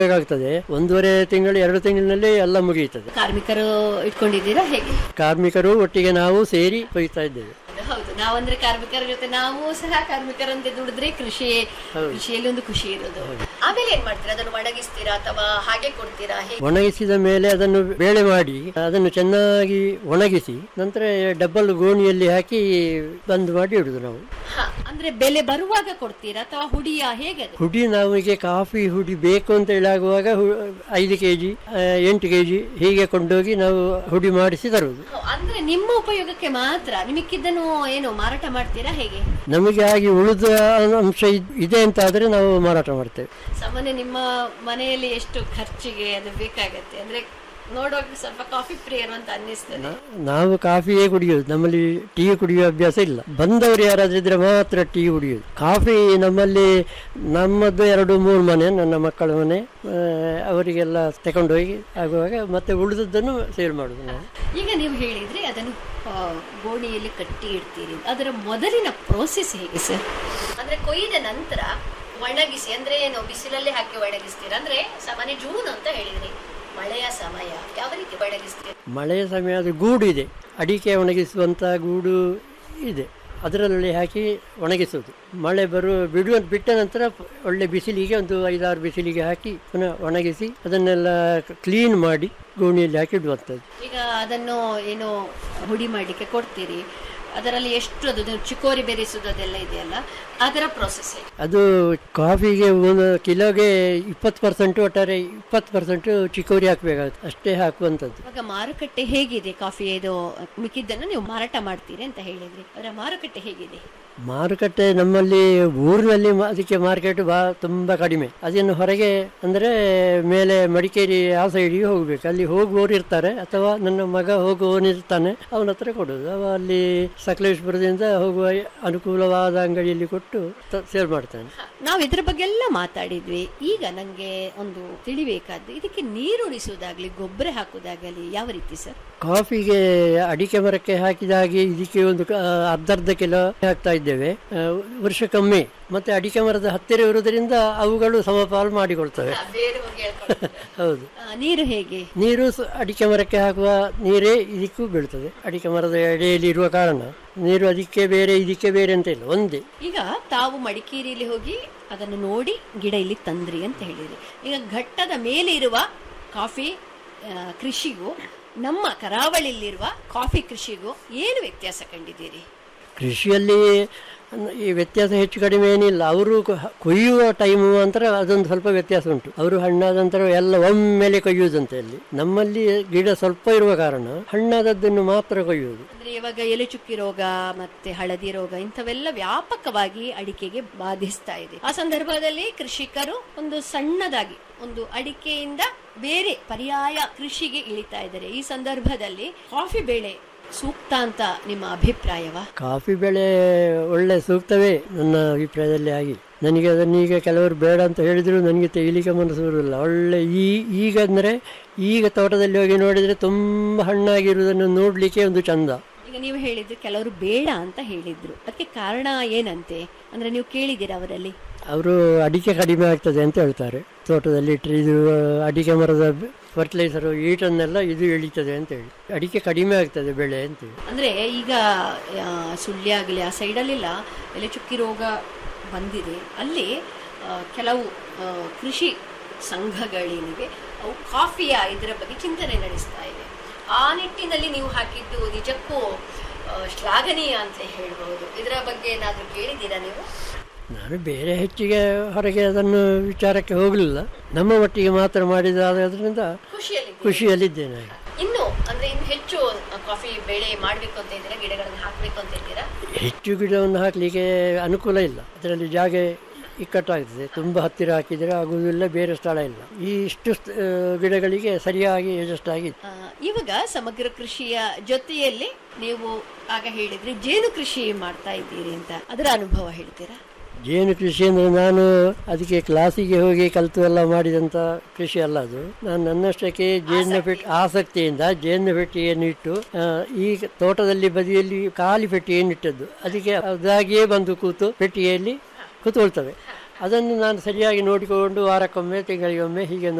ಬೇಕಾಗ್ತದೆ. 1.5 ತಿಂಗಳು 2 ತಿಂಗಳಿನಲ್ಲಿ ಎಲ್ಲ ಮುಗಿಯುತ್ತದೆ. ಕಾರ್ಮಿಕರು ಇಟ್ಕೊಂಡಿದ್ದೀರಾ ಹೇಗೆ? ಕಾರ್ಮಿಕರು ಒಟ್ಟಿಗೆ ನಾವು ಸೇರಿ ಕೊಯ್ತಾ ಇದ್ದೇವೆ. ಹೌದು, ನಾವಂದ್ರೆ ಕಾರ್ಮಿಕರ ಜೊತೆ ನಾವು ಸಹ ಕಾರ್ಮಿಕರಂತೆ ದುಡಿದ್ರೆ ಕೃಷಿಯಲ್ಲಿ ಒಂದು ಖುಷಿ ಇರೋದು. ಆಮೇಲೆ ಏನ್ ಮಾಡ್ತೀರಾ? ಅದನ್ನು ಒಣಗಿಸ್ತೀರಾ ಅಥವಾ ಹಾಗೆ ಕೊಡ್ತೀರಾ? ಒಣಗಿಸಿದ ಮೇಲೆ ಅದನ್ನು ಬೇಳೆ ಮಾಡಿ ಅದನ್ನು ಚೆನ್ನಾಗಿ ಒಣಗಿಸಿ ನಂತರ ಡಬ್ಬಲ್ ಗೋಣಿಯಲ್ಲಿ ಹಾಕಿ ಬಂದ್ ಮಾಡಿ ಇಡುದು ನಾವು. ಅಂದ್ರೆ ಬೆಲೆ ಬರುವಾಗ ಕೊಡ್ತೀರಾ ಅಥವಾ ಹುಡಿಯ ಹೇಗೆ? ಹುಡಿ ನಮಗೆ ಕಾಫಿ ಹುಡಿ ಬೇಕು ಅಂತ ಹೇಳಾಗುವಾಗ 5 kg 8 kg ಹೀಗೆ ಕೊಂಡೋಗಿ ನಾವು ಹುಡಿ ಮಾಡಿಸಿ ತರುವುದು. ಅಂದ್ರೆ ನಿಮ್ಮ ಉಪಯೋಗಕ್ಕೆ ಮಾತ್ರ? ನಿಮಕ್ಕಿದ್ದನ್ನು ಏನು ಮಾರಾಟ ಮಾಡ್ತೀರಾ ಹೇಗೆ? ನಮಗೆ ಹಾಗೆ ಉಳಿದ ಅಂಶ ಇದೆ ಅಂತ ಆದ್ರೆ ನಾವು ಮಾರಾಟ ಮಾಡ್ತೇವೆ. ಸಾಮಾನ್ಯ ನಿಮ್ಮ ಮನೆಯಲ್ಲಿ ಎಷ್ಟು ಖರ್ಚಿಗೆ ಅದು ಬೇಕಾಗತ್ತೆ? ಅಂದ್ರೆ ನೋಡುವಾಗ ಸ್ವಲ್ಪ ಕಾಫಿ ಪ್ರಿಯರು ಅಂತ ಅನ್ನಿಸ್ತದೆ. ನಾವು ಕಾಫಿಯೇ ಕುಡಿಯೋದು, ನಮ್ಮಲ್ಲಿ ಟೀ ಕುಡಿಯುವ ಅಭ್ಯಾಸ ಇಲ್ಲ. ಬಂದವರು ಯಾರಾದ್ರೂ ಇದ್ರೆ ಮಾತ್ರ ಟೀ ಕುಡಿಯೋದು. ಕಾಫಿ ನಮ್ಮಲ್ಲಿ ನಮ್ಮದು 2-3 ಮನೆ, ನನ್ನ ಮಕ್ಕಳ ಮನೆ, ಅವರಿಗೆಲ್ಲ ತಗೊಂಡೋಗಿ ಆಗುವಾಗ ಮತ್ತೆ ಉಳಿದದ್ದನ್ನು ಸೇಲ್ ಮಾಡುದು ನಾವು. ಈಗ ನೀವು ಹೇಳಿದ್ರೆ ಅದನ್ನು ಗೋಣಿಯಲ್ಲಿ ಕಟ್ಟಿ ಇಡ್ತೀರಿ, ಅದರ ಮೊದಲಿನ ಪ್ರೋಸೆಸ್ ಹೇಗೆ ಸರ್? ಅಂದ್ರೆ ಕೊಯ್ದ ನಂತರ ಒಣಗಿಸಿ ಅಂದ್ರೆ ಏನು ಬಿಸಿಲಲ್ಲಿ ಹಾಕಿ ಒಣಗಿಸ್ತೀರಾ? ಅಂದ್ರೆ ಸಾಮಾನ್ಯ ಜೂನ್ ಅಂತ ಹೇಳಿದ್ರಿ, ಮಳೆಯ ಸಮಯ, ಯಾವ ರೀತಿ ಒಣಗಿಸ್ತೀರಿ? ಮಳೆಯ ಸಮಯ ಅದು ಗೂಡು ಇದೆ, ಅಡಿಕೆ ಒಣಗಿಸುವಂತ ಗೂಡು ಇದೆ, ಅದರಲ್ಲಿ ಹಾಕಿ ಒಣಗಿಸುವುದು. ಮಳೆ ಬಿಟ್ಟ ನಂತರ ಒಳ್ಳೆ ಬಿಸಿಲಿಗೆ ಒಂದು 5-6 ಬಿಸಿಲಿಗೆ ಹಾಕಿ ಪುನಃ ಒಣಗಿಸಿ ಅದನ್ನೆಲ್ಲ ಕ್ಲೀನ್ ಮಾಡಿ ಗೋಣಿಯಲ್ಲಿ ಹಾಕಿ ಇಡುವಂಥದ್ದು. ಈಗ ಅದನ್ನು ಏನು ಹುಡಿ ಮಾಡಲಿಕ್ಕೆ ಕೊಡ್ತೀರಿ, ಅದರಲ್ಲಿ ಎಷ್ಟು ಅದು ಚಿಕೋರಿ ಬೆರೆಸುವುದು ಅದೆಲ್ಲ ಇದೆಯಲ್ಲ, ಅದರ ಪ್ರೊಸೆಸ್? ಅದು ಕಾಫಿಗೆ 1 ಕಿಲೋಗೆ 20% ಒಟ್ಟಾರೆ 20% ಚಿಕೋರಿ ಹಾಕಬೇಕಾಗುತ್ತೆ, ಅಷ್ಟೇ ಹಾಕುವಂಥದ್ದು. ಇವಾಗ ಮಾರುಕಟ್ಟೆ ಹೇಗಿದೆ ಕಾಫಿ? ಇದು ಮಿಕ್ಕಿದ್ದನ್ನು ನೀವು ಮಾರಾಟ ಮಾಡ್ತೀರಿ ಅಂತ ಹೇಳಿದ್ರಿ, ಅದರ ಮಾರುಕಟ್ಟೆ ಹೇಗಿದೆ? ಮಾರುಕಟ್ಟೆ ನಮ್ಮಲ್ಲಿ ಊರಿನಲ್ಲಿ ಅದಕ್ಕೆ ಮಾರ್ಕೆಟ್ ತುಂಬಾ ಕಡಿಮೆ. ಅದನ್ನು ಹೊರಗೆ ಅಂದ್ರೆ ಮೇಲೆ ಮಡಿಕೇರಿ ಆ ಸೈಡಿಗೆ ಹೋಗ್ಬೇಕು, ಅಲ್ಲಿ ಹೋಗುವವರು ಇರ್ತಾರೆ ಅಥವಾ ನನ್ನ ಮಗ ಹೋಗುವವನಿರ್ತಾನೆ, ಅವನ ಹತ್ರ ಕೊಡೋದು. ಅವ ಅಲ್ಲಿ ಸಕಲೇಶ್ಪುರದಿಂದ ಹೋಗುವ ಅನುಕೂಲವಾದ ಅಂಗಡಿಯಲ್ಲಿ ಕೊಟ್ಟು ಸೇಲ್ ಮಾಡ್ತಾನೆ. ನಾವು ಇದ್ರ ಬಗ್ಗೆ ಎಲ್ಲ ಮಾತಾಡಿದ್ವಿ. ಈಗ ನಂಗೆ ಒಂದು ತಿಳಿಬೇಕಾದ್ದು, ಇದಕ್ಕೆ ನೀರು ಉಣಿಸುವುದಾಗ್ಲಿ ಗೊಬ್ಬರ ಹಾಕುವುದಾಗಲಿ ಯಾವ ರೀತಿ ಸರ್? ಕಾಫಿಗೆ ಅಡಿಕೆ ಮರಕ್ಕೆ ಹಾಕಿದಾಗೆ ಇದಕ್ಕೆ ಒಂದು ಅರ್ಧ ಕಿಲೋ ಹಾಕ್ತಾ ಇದ್ದೇವೆ ವರ್ಷಕ್ಕೊಮ್ಮೆ. ಮತ್ತೆ ಅಡಿಕೆ ಮರದ ಹತ್ತಿರ ಇರುವುದರಿಂದ ಅವುಗಳು ಸಮಪಾಲು ಮಾಡಿಕೊಳ್ತವೆ. ಹೌದು. ನೀರು ಹೇಗೆ? ನೀರು ಅಡಿಕೆ ಮರಕ್ಕೆ ಹಾಕುವ ನೀರೇ ಇದಕ್ಕೂ ಬೀಳ್ತದೆ. ಅಡಿಕೆ ಮರದ ಎಡೆಯಲ್ಲಿ ಇರುವ ಕಾರಣ ನೀರು ಅದಕ್ಕೆ ಬೇರೆ ಇದಕ್ಕೆ ಬೇರೆ ಅಂತ ಇಲ್ಲ, ಒಂದೇ. ಈಗ ತಾವು ಮಡಿಕೇರಿಯಲ್ಲಿ ಹೋಗಿ ಅದನ್ನು ನೋಡಿ ಗಿಡ ಇಲ್ಲಿ ತಂದ್ರಿ ಅಂತ ಹೇಳಿದ್ರಿ. ಈಗ ಘಟ್ಟದ ಮೇಲೆ ಇರುವ ಕಾಫಿ ಕೃಷಿಗೂ ನಮ್ಮ ಕರಾವಳಿಯಲ್ಲಿರುವ ಕಾಫಿ ಕೃಷಿಗೂ ಏನು ವ್ಯತ್ಯಾಸ ಕಂಡಿದ್ದೀರಿ? ಕೃಷಿಯಲ್ಲಿ ಈ ವ್ಯತ್ಯಾಸ ಹೆಚ್ಚು ಕಡಿಮೆ ಏನಿಲ್ಲ. ಅವರು ಕೊಯ್ಯುವ ಟೈಮು ನಂತರ ಅದೊಂದು ಸ್ವಲ್ಪ ವ್ಯತ್ಯಾಸ ಉಂಟು. ಅವರು ಹಣ್ಣಾದ ನಂತರ ಎಲ್ಲ ಒಮ್ಮೆಲೆ ಕೊಯ್ಯುವುದಂತೆ. ಅಲ್ಲಿ ನಮ್ಮಲ್ಲಿ ಗಿಡ ಸ್ವಲ್ಪ ಇರುವ ಕಾರಣ ಹಣ್ಣಾದದ್ದನ್ನು ಮಾತ್ರ ಕೊಯ್ಯುವುದು. ಅಂದ್ರೆ ಇವಾಗ ಎಲೆ ಚುಕ್ಕಿ ರೋಗ ಮತ್ತೆ ಹಳದಿ ರೋಗ ಇಂಥವೆಲ್ಲ ವ್ಯಾಪಕವಾಗಿ ಅಡಿಕೆಗೆ ಬಾಧಿಸ್ತಾ ಇದೆ. ಆ ಸಂದರ್ಭದಲ್ಲಿ ಕೃಷಿಕರು ಒಂದು ಸಣ್ಣದಾಗಿ ಒಂದು ಅಡಿಕೆಯಿಂದ ಬೇರೆ ಪರ್ಯಾಯ ಕೃಷಿಗೆ ಇಳಿತಾ ಇದ್ದಾರೆ. ಈ ಸಂದರ್ಭದಲ್ಲಿ ಕಾಫಿ ಬೆಳೆ ಸೂಕ್ತ ಅಂತ ನಿಮ್ಮ ಅಭಿಪ್ರಾಯವಾ? ಕಾಫಿ ಬೆಳೆ ಒಳ್ಳೆ ಸೂಕ್ತವೇ ನನ್ನ ಅಭಿಪ್ರಾಯದಲ್ಲಿ. ಆಗಿ ನನಗೆ ಅದನ್ನೀಗ ಕೆಲವರು ಬೇಡ ಅಂತ ಹೇಳಿದ್ರು ನನಗೆ ತೆಗಿಲಿಕ್ಕೆ ಮನಸ್ಸು ಬರುವುದಿಲ್ಲ. ಒಳ್ಳೆ ಈಗ ಅಂದರೆ ಈಗ ತೋಟದಲ್ಲಿ ಹೋಗಿ ನೋಡಿದರೆ ತುಂಬ ಹಣ್ಣಾಗಿರುವುದನ್ನು ನೋಡ್ಲಿಕ್ಕೆ ಒಂದು ಚಂದ. ಈಗ ನೀವು ಹೇಳಿದ್ರು ಕೆಲವರು ಬೇಡ ಅಂತ ಹೇಳಿದ್ರು, ಅದಕ್ಕೆ ಕಾರಣ ಏನಂತೆ? ಅಂದ್ರೆ ನೀವು ಕೇಳಿದ್ದೀರಾ ಅವರಲ್ಲಿ? ಅವರು ಅಡಿಕೆ ಕಡಿಮೆ ಆಗ್ತದೆ ಅಂತ ಹೇಳ್ತಾರೆ. ತೋಟದಲ್ಲಿ ಇಟ್ಟರೆ ಇದು ಅಡಿಕೆ ಮರದ ಫರ್ಟಿಲೈಸರ್ ಈಟನ್ನೆಲ್ಲ ಇದು ಎಳೀತದೆ ಅಂತ ಹೇಳಿ ಅಡಿಕೆ ಕಡಿಮೆ ಆಗ್ತದೆ ಬೆಳೆ ಅಂತ. ಅಂದ್ರೆ ಈಗ ಸುಳ್ಯ ಆಗಲಿ ಆ ಸೈಡಲ್ಲೆಲ್ಲ ಎಲೆ ಚುಕ್ಕಿ ರೋಗ ಬಂದಿದೆ. ಅಲ್ಲಿ ಕೆಲವು ಕೃಷಿ ಸಂಘಗಳೇನಿವೆ ಅವು ಕಾಫಿಯ ಇದರ ಬಗ್ಗೆ ಚಿಂತನೆ ನಡೆಸ್ತಾ ಇವೆ. ಆ ನಿಟ್ಟಿನಲ್ಲಿ ನೀವು ಹಾಕಿದ್ದು ನಿಜಕ್ಕೂ ಶ್ಲಾಘನೀಯ ಅಂತ ಹೇಳ್ಬಹುದು. ಇದರ ಬಗ್ಗೆ ಏನಾದರೂ ಕೇಳಿದ್ದೀರಾ ನೀವು? ನಾನು ಬೇರೆ ಹೆಚ್ಚಿಗೆ ಹೊರಗೆ ಅದನ್ನು ವಿಚಾರಕ್ಕೆ ಹೋಗಲಿಲ್ಲ. ನಮ್ಮ ಮಟ್ಟಿಗೆ ಮಾತ್ರ ಮಾಡಿದಾದ್ರಿಂದ ಖುಷಿಯಲ್ಲಿದ್ದೇನೆ. ಇನ್ನು ಅಂದ್ರೆ ಇನ್ನು ಹೆಚ್ಚು ಕಾಫಿ ಬೆಳೆ ಮಾಡಬೇಕು ಅಂತ ಇದ್ದೀರಾ? ಗಿಡಗಳನ್ನು ಹಾಕಬೇಕು ಅಂತ ಇದ್ದೀರಾ? ಹೆಚ್ಚು ಗಿಡವನ್ನು ಹಾಕಲಿಕ್ಕೆ ಅನುಕೂಲ ಇಲ್ಲ, ಅದರಲ್ಲಿ ಜಾಗ ಇಕ್ಕಟ್ಟಾಗ್ತದೆ. ತುಂಬ ಹತ್ತಿರ ಹಾಕಿದರೆ ಆಗುವುದಿಲ್ಲ, ಬೇರೆ ಸ್ಥಳ ಇಲ್ಲ. ಈ ಇಷ್ಟು ಗಿಡಗಳಿಗೆ ಸರಿಯಾಗಿ ಅಡ್ಜಸ್ಟ್ ಆಗಿದೆ. ಇವಾಗ ಸಮಗ್ರ ಕೃಷಿಯ ಜೊತೆಯಲ್ಲಿ ನೀವು ಆಗ ಹೇಳಿದ್ರಿ ಜೇನು ಕೃಷಿ ಮಾಡ್ತಾ ಇದ್ದೀರಿ ಅಂತ, ಅದರ ಅನುಭವ ಹೇಳ್ತೀರಾ? ಜೇನು ಕೃಷಿ ಅಂದರೆ ನಾನು ಅದಕ್ಕೆ ಕ್ಲಾಸಿಗೆ ಹೋಗಿ ಕಲಿತು ಎಲ್ಲ ಮಾಡಿದಂಥ ಕೃಷಿ ಅಲ್ಲ ಅದು. ನಾನು ನನ್ನಷ್ಟಕ್ಕೆ ಆಸಕ್ತಿಯಿಂದ ಜೇನು ಪೆಟ್ಟಿಗೆಯನ್ನು ಇಟ್ಟು ಈ ತೋಟದಲ್ಲಿ ಬದಿಯಲ್ಲಿ ಖಾಲಿ ಪೆಟ್ಟಿಗೆಯನ್ನು ಇಟ್ಟದ್ದು. ಅದಕ್ಕೆ ಅದಾಗಿಯೇ ಬಂದು ಕೂತು ಪೆಟ್ಟಿಗೆಯಲ್ಲಿ ಕೂತ್ಕೊಳ್ತವೆ. ಅದನ್ನು ನಾನು ಸರಿಯಾಗಿ ನೋಡಿಕೊಂಡು ವಾರಕ್ಕೊಮ್ಮೆ ತಿಂಗಳಿಗೊಮ್ಮೆ ಹೀಗೆ